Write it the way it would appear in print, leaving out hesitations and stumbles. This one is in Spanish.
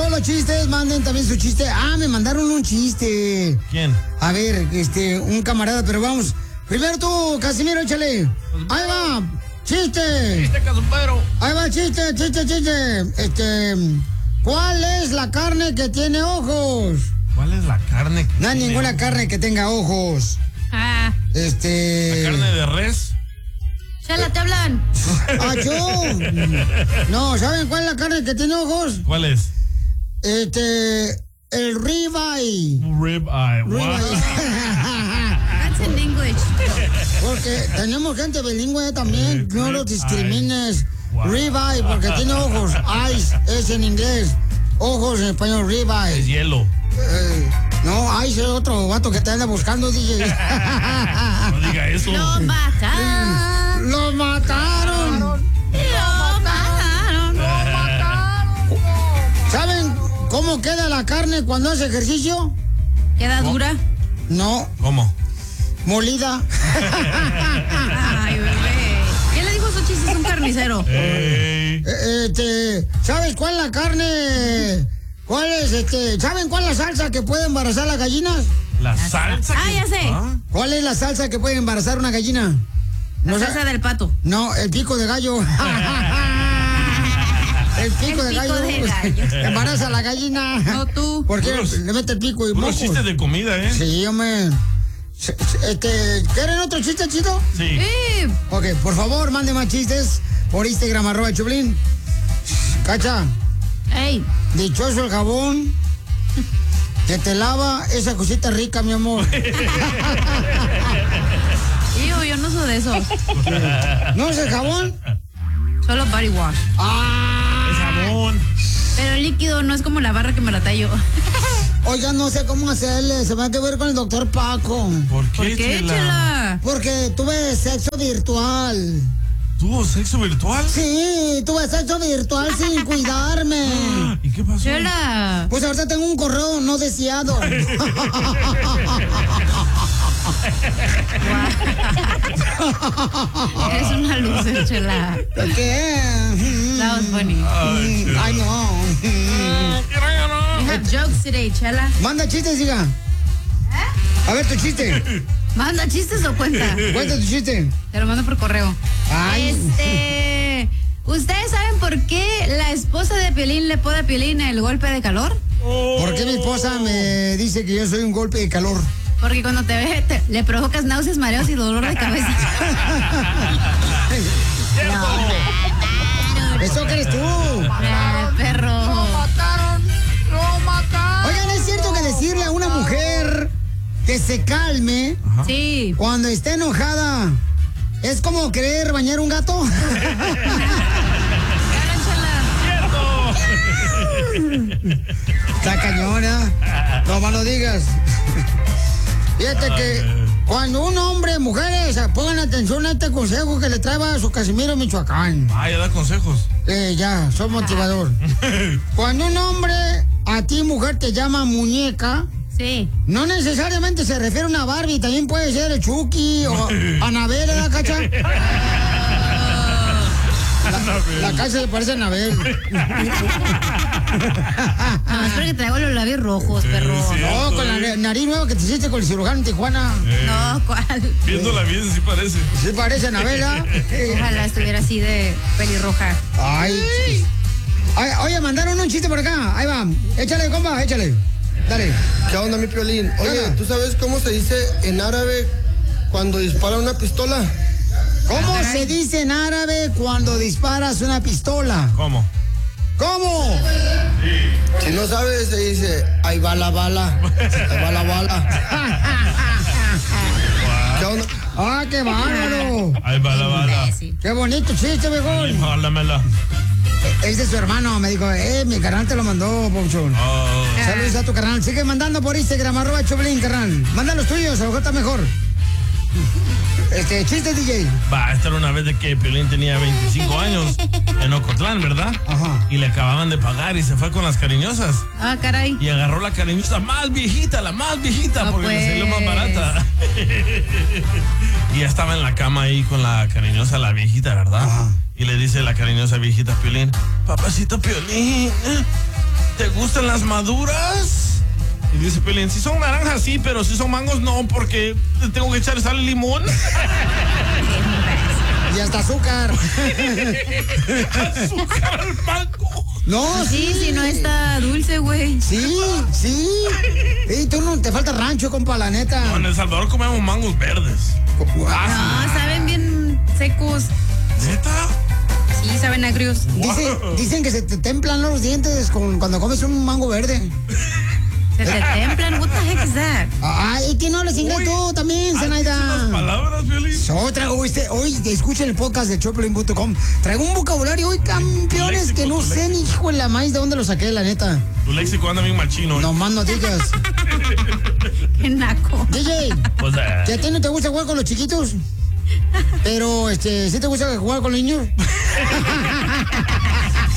todos los chistes, manden también su chiste. Ah, me mandaron un chiste. ¿Quién? A ver, un camarada, pero vamos. Primero tú, Casimiro, échale. Ahí va, chiste. Chiste, Casimiro. Ahí va, chiste. ¿Cuál es la carne que tiene ojos? ¿Cuál es la carne que No hay tiene ninguna ojos? carne que tenga ojos. Ah. ¿La carne de res? Chela, te hablan. ¡Achú! No, ¿saben cuál es la carne que tiene ojos? ¿Cuál es? El ribeye. Ribeye. That's in English. Porque tenemos gente bilingüe también, no los discrimines. Wow. Ribeye, porque tiene ojos. Ice es en inglés. Ojos en español, Es ribeye. hielo. No, Ice es otro vato que te anda buscando, DJ. No diga eso. Lo mataron. ¡Lo mataron! Lo mataron. ¿Saben cómo queda la carne cuando hace ejercicio? ¿Queda dura? No, ¿Cómo? molida. Ay, bebé. ¿Quién le dijo esos chistes? Es un carnicero. Ey. ¿Sabes cuál es la carne? ¿Cuál es ¿Saben cuál es la salsa que puede embarazar las gallinas? La salsa. Ah, ya sé. ¿Cuál es la salsa que puede embarazar una gallina? La No, salsa del pato. No, el pico de gallo. El pico de gallo. Embaraza a la gallina. No tú. ¿Por qué Puros- le mete el pico y Puros mocos? chistes de comida, ¿eh? Sí, hombre. ¿Quieren otro chiste, chido? Sí. Sí. Ok, por favor, mande más chistes por Instagram, @Choplin. Cacha, Ey. dichoso el jabón que te lava esa cosita rica, mi amor. Yo no soy de esos. ¿No es el jabón? Solo body wash. ¡Ah! Es jabón. Pero el líquido no es como la barra que me la tallo. Oiga, no sé cómo hacerle. Se me va a ver con el doctor Paco. ¿Por ¿Por qué, qué, Chela? Chela? Porque tuve sexo virtual. ¿Tuvo sexo virtual? Sí, tuve sexo virtual sin cuidarme. ¿Y qué pasó? Chela. Pues ahorita tengo un correo no deseado. Eres una loser, Chela. ¿Qué? That was funny. Ay, Chela. Ay, no. We have jokes today, Chela. Manda chistes, hija. A ver tu chiste. ¿Manda chistes o cuenta? Cuenta tu chiste. Te lo mando por correo. Ay. ¿Ustedes saben por qué la esposa de Piolín le pone a Piolín el golpe de calor? ¿Por qué mi esposa me dice que yo soy un golpe de calor? Porque cuando te ve, le provocas náuseas, mareos y dolor de cabeza. ¿Eso crees tú? Perro. Oigan, ¿es cierto que decirle a una mujer que se calme Sí. cuando está enojada es como querer bañar un gato? Está cañona. No más lo digas. Fíjate que cuando un hombre, mujeres, pongan atención a este consejo que le trae a su Casimiro Michoacán. Ah, ya da consejos. Ya, soy motivador. Cuando un hombre a ti, mujer, te llama muñeca, Sí. no necesariamente se refiere a una Barbie, también puede ser el Chucky o Anabel, ¿verdad, Cacha? La Cacha le parece a Anabel. No, es porque traigo los labios rojos, perro. Sí. No, con la nariz nueva que te hiciste con el cirujano en Tijuana. No, ¿cuál? Viéndola bien, sí parece. Sí parece a Anabel, ¿ah? Ojalá estuviera así de pelirroja. Ay, oye, mandaron un chiste por acá. Ahí va. Échale, compa, échale. Dale. ¿Qué onda, mi Piolín? Oye, Ajá. ¿tú sabes cómo se dice en árabe cuando dispara una pistola? ¿Cómo se dice en árabe cuando disparas una pistola? ¿Cómo? ¿Cómo? Si no sabes, se dice, ahí va la bala, ahí va la bala. ¿Qué onda? ¡Ah, qué bárbaro! Ahí va la bala. Sí. ¡Qué bonito chiste, viejón! Jálamela. Es de su hermano, me dijo, mi carnal te lo mandó, Ponchón. Oh. Saludos a tu carnal. Sigue mandando por Instagram, @Choplin, carnal. Manda los tuyos, a lo mejor está mejor. Chiste, DJ. Va, esta era una vez de que Piolín tenía 25 años en Ocotlán, ¿verdad? Ajá. Y le acababan de pagar y se fue con las cariñosas. Ah, caray. Y agarró la cariñosa más viejita, la más viejita, No, porque le salió más pues. barata. Y ya estaba en la cama ahí con la cariñosa, la viejita, ¿verdad? Ajá. Y le dice la cariñosa viejita a Piolín, papacito Piolín, ¿te gustan las maduras? Y dice Piolín, si son naranjas sí, pero si son mangos no, porque tengo que echar sal y limón. Y hasta azúcar. Azúcar al mango. No, Sí, si no está dulce, güey. Sí. Y tú no te falta rancho, compa, la neta. No, en El Salvador comemos mangos verdes. No, saben bien secos. ¿Neta? Sí, saben agrios. Dicen que se te templan los dientes cuando comes un mango verde. Se te templan. What the heck is that? Ay, ¿quién no hablas inglés tú también, Zenaida? Las palabras, Piolín. Hoy escuchen el podcast de Choplin.com. Traigo un vocabulario hoy, campeones, léxico, que no tu sé ni hijo de la maíz de dónde lo saqué, la neta. Tu léxico anda bien machino. No más no digas. Qué naco. DJ, Pues, ¿que a ti no te gusta jugar con los chiquitos? Pero, ¿sí te gusta jugar con los niños?